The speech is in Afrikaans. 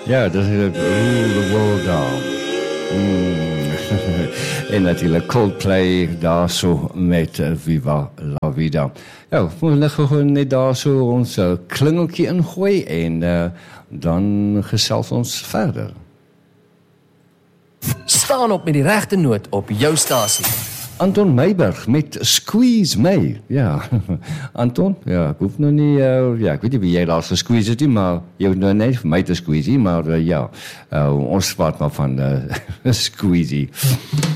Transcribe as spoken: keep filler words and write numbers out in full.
Ja, dat is natuurlijk Rule the World Down. Mm. En natuurlijk Coldplay daar zo met uh, Viva la Vida. Ja, we liggen gewoon net daar zo ons uh, klingeltje ingooien en uh, dan gesels ons verder. Staan op met die regte noot op jou stasie. Anton Meiberg met Squeeze My. Ja, Anton, ja, ek hoef nou nie, uh, ja, ek weet nie wie jy laatst gesqueeze het nie, maar jy hoef nou net vir my te squeeze, maar uh, ja, uh, ons praat maar van uh, squeezie.